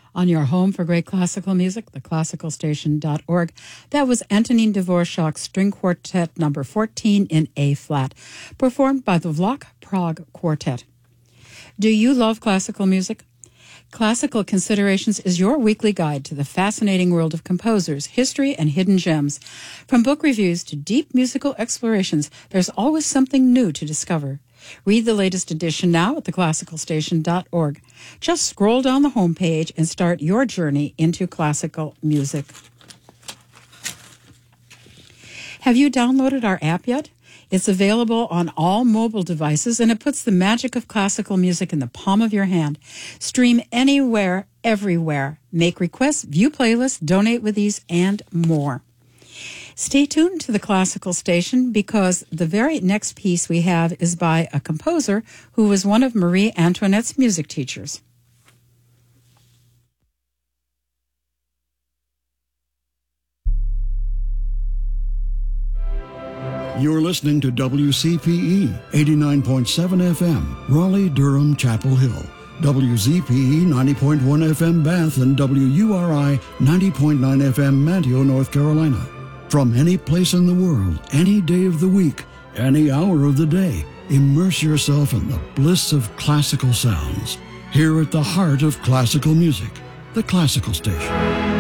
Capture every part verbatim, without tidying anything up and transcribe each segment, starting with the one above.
on your home for great classical music, the classical station dot org. That was Antonin Dvorak's String Quartet number fourteen in A-flat, performed by the Vlok Prague Quartet. Do you love classical music? Classical Considerations is your weekly guide to the fascinating world of composers, history, and hidden gems. From book reviews to deep musical explorations, there's always something new to discover. Read the latest edition now at the classical station dot org. Just scroll down the homepage and start your journey into classical music. Have you downloaded our app yet? It's available on all mobile devices, and it puts the magic of classical music in the palm of your hand. Stream anywhere, everywhere. Make requests, view playlists, donate with ease, and more. Stay tuned to the Classical Station, because the very next piece we have is by a composer who was one of Marie Antoinette's music teachers. You're listening to W C P E eighty-nine point seven F M, Raleigh, Durham, Chapel Hill. W Z P E ninety point one F M, Bath, and W U R I ninety point nine F M, Manteo, North Carolina. From any place in the world, any day of the week, any hour of the day, immerse yourself in the bliss of classical sounds. Here at the heart of classical music, the Classical Station.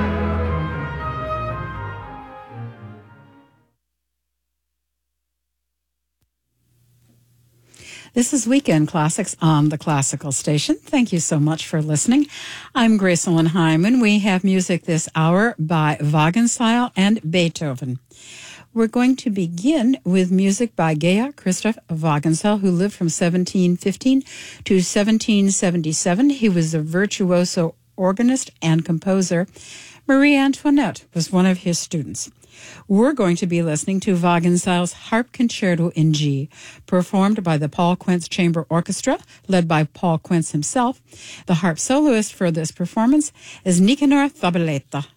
This is Weekend Classics on the Classical Station. Thank you so much for listening. I'm Gracelyn Hyman. We have music this hour by Wagenseil and Beethoven. We're going to begin with music by Georg Christoph Wagenseil, who lived from seventeen fifteen to seventeen seventy-seven. He was a virtuoso organist and composer. Marie Antoinette was one of his students. We're going to be listening to Wagenseil's Harp Concerto in G, performed by the Paul Quentz Chamber Orchestra, led by Paul Quentz himself. The harp soloist for this performance is Nicanor Zabaleta.